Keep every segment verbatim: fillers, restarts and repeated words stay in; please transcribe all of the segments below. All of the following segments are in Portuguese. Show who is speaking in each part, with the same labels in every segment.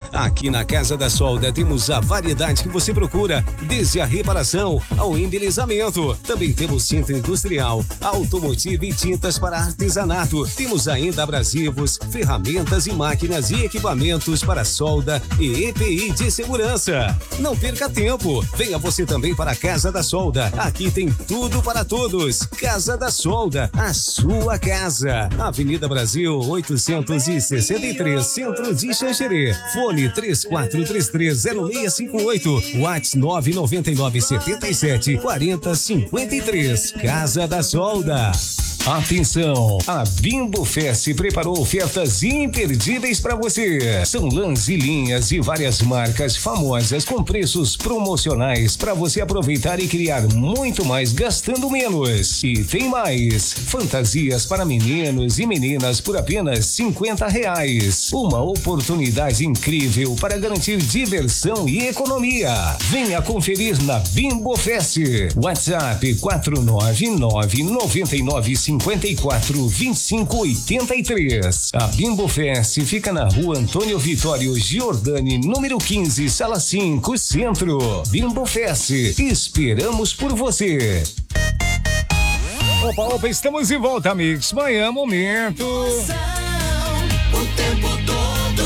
Speaker 1: Aqui na Casa da Solda temos a variedade que você procura, desde a reparação ao embelezamento. Também temos centro industrial, automotivo e tintas para artesanato. Temos ainda abrasivos, ferramentas e máquinas e equipamentos para solda e E P I de segurança. Não perca tempo, venha você também para a Casa da Solda. Aqui tem tudo para todos. Casa da Solda, a sua casa. Avenida Brasil oitocentos e sessenta e três, Centro de Xanxerê. Fone três quatro três três zero seis cinco oito, WhatsApp nove nove nove sete sete quatro zero cinco três. Casa da Solda. Atenção, a Bimbo Fest preparou ofertas imperdíveis para você. São lãs e linhas e várias marcas famosas com preços promocionais para você aproveitar e criar muito mais gastando menos. E tem mais, fantasias para meninos e meninas por apenas cinquenta reais. Uma oportunidade incrível para garantir diversão e economia. Venha conferir na Bimbo Fest. WhatsApp quatro nove nove nove nove cinco quatro vinte e cinco oitenta e três. A Bimbo Fest fica na rua Antônio Vitório Giordani, número quinze, sala cinco, Centro. Bimbo Fest, esperamos por você. Opa, opa, estamos de volta, amigos. Manhã, momento.
Speaker 2: O tempo todo.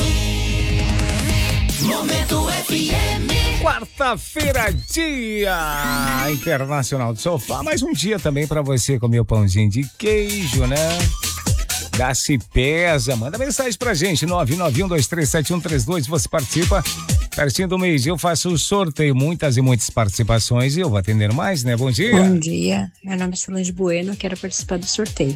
Speaker 2: Momento F M.
Speaker 1: Quarta-feira, dia internacional do sofá. Mais um dia também pra você comer o pãozinho de queijo, né? Dá se pesa. Manda mensagem pra gente, nove nove um dois três sete um três dois. Você participa. Pertinho do meio-dia eu faço o sorteio. Muitas e muitas participações e eu vou atender mais, né? Bom dia.
Speaker 3: Bom dia. Meu nome é Solange Bueno. Quero participar do sorteio.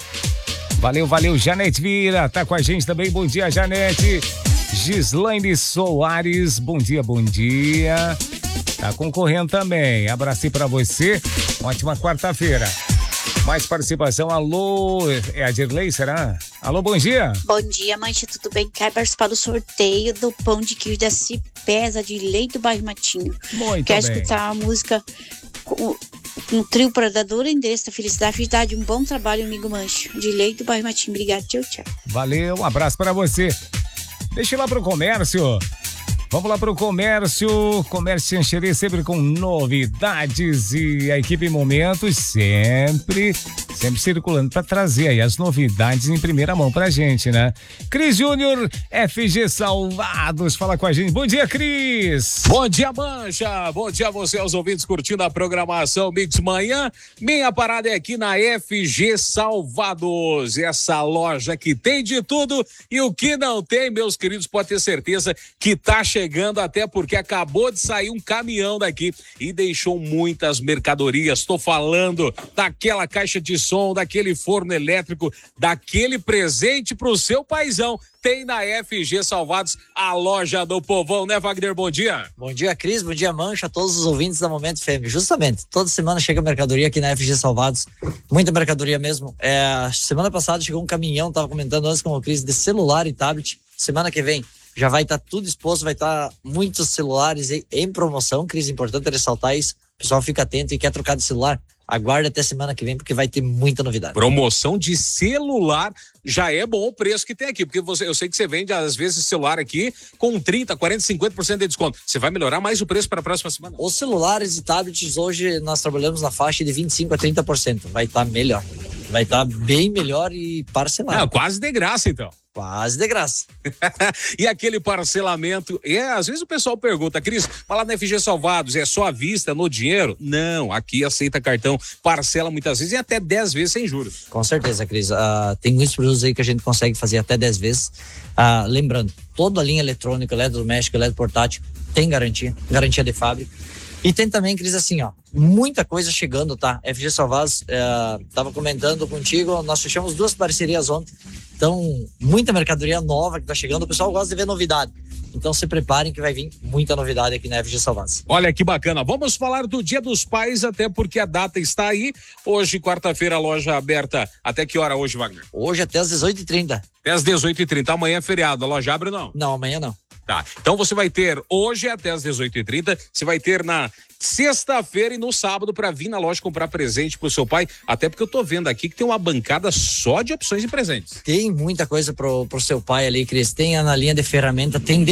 Speaker 1: Valeu, valeu. Janete Vira tá com a gente também. Bom dia, Janete. Gislaine Soares, bom dia, bom dia. Tá concorrendo também. Abracei pra você. Ótima quarta-feira. Mais participação. Alô, é a Dirley, será? Alô, bom dia.
Speaker 4: Bom dia, Mancha, tudo bem? Quero participar do sorteio do pão de queijo da Cipesa de Leite do Bairro Matinho.
Speaker 1: Muito
Speaker 4: Quero
Speaker 1: bem.
Speaker 4: escutar a música com um trio Predador Endereço da Felicidade. Felicidade, um bom trabalho, amigo Mancha. De Leite do Bairro Matinho. Obrigado, tchau, tchau.
Speaker 1: Valeu, um abraço pra você. Deixa eu ir lá pro comércio. Vamos lá pro comércio. Comércio Xanxerê sempre com novidades e a equipe em momentos sempre, sempre circulando para trazer aí as novidades em primeira mão pra gente, né? Cris Júnior, F G Salvados, fala com a gente. Bom dia, Cris.
Speaker 5: Bom dia, Mancha. Bom dia a você, aos ouvintes curtindo a programação Mix Manhã. Minha parada é aqui na F G Salvados, essa loja que tem de tudo e o que não tem, meus queridos, pode ter certeza que tá chegando. Chegando até porque acabou de sair um caminhão daqui e deixou muitas mercadorias. Estou falando daquela caixa de som, daquele forno elétrico, daquele presente pro seu paizão. Tem na F G Salvados, a loja do povão, né, Wagner? Bom dia.
Speaker 6: Bom dia, Cris. Bom dia, Mancha, todos os ouvintes da Momento F M. Justamente, toda semana chega mercadoria aqui na F G Salvados. Muita mercadoria mesmo. É, semana passada chegou um caminhão, tava comentando antes com o Cris, de celular e tablet. Semana que vem já vai estar tá tudo exposto, vai estar tá muitos celulares em, em promoção, Cris, importante ressaltar isso. O pessoal fica atento e quer trocar de celular, aguarde até semana que vem, porque vai ter muita novidade.
Speaker 5: Promoção de celular, já é bom o preço que tem aqui, porque você, eu sei que você vende às vezes celular aqui com trinta, quarenta, cinquenta por cento de desconto. Você vai melhorar mais o preço para a próxima semana?
Speaker 6: Os celulares e tablets hoje nós trabalhamos na faixa de vinte e cinco a trinta por cento, vai estar tá melhor. Vai estar tá bem melhor e parcelado.
Speaker 5: Ah, quase de graça então.
Speaker 6: Quase de graça.
Speaker 5: E aquele parcelamento, é, às vezes o pessoal pergunta, Cris, fala na F G Salvados, é só à vista, no dinheiro? Não, aqui aceita cartão, parcela muitas vezes e até dez vezes sem juros.
Speaker 6: Com certeza, Cris. Uh, tem muitos produtos aí que a gente consegue fazer até dez vezes. Uh, lembrando, toda a linha eletrônica, eletrodoméstico, eletroportátil, tem garantia, garantia de fábrica. E tem também, Cris, assim, ó, muita coisa chegando, tá? F G Salvados, uh, tava comentando contigo, nós fechamos duas parcerias ontem. Então, muita mercadoria nova que tá chegando, o pessoal gosta de ver novidade. Então, se preparem que vai vir muita novidade aqui na F G Salvados.
Speaker 5: Olha que bacana, vamos falar do Dia dos Pais, até porque a data está aí. Hoje, quarta-feira, a loja aberta, até que hora hoje, Wagner?
Speaker 6: Hoje até às dezoito e trinta.
Speaker 5: Até às dezoito e trinta, amanhã é feriado, a loja abre ou não?
Speaker 6: Não, amanhã não.
Speaker 5: Tá, então você vai ter hoje até às dezoito e trinta, você vai ter na sexta-feira e no sábado para vir na loja comprar presente pro seu pai, até porque eu tô vendo aqui que tem uma bancada só de opções de presentes.
Speaker 6: Tem muita coisa pro, pro seu pai ali, Cris, tem na linha de ferramenta, tem